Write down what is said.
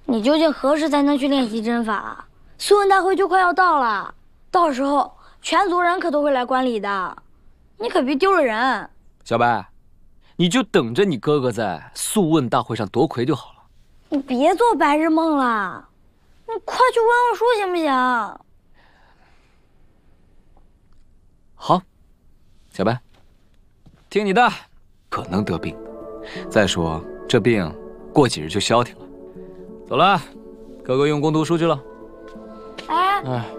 你究竟何时才能去练习针法？素问大会就快要到了，到时候全族人可都会来观礼的，你可别丢了人。 小白，你就等着你哥哥在素问大会上夺魁就好了。 你别做白日梦了，你快去问问书行不行？ 好，小白，听你的，可能得病。再说这病过几日就消停了。走了，哥哥用功读书去了。 哎。 哎。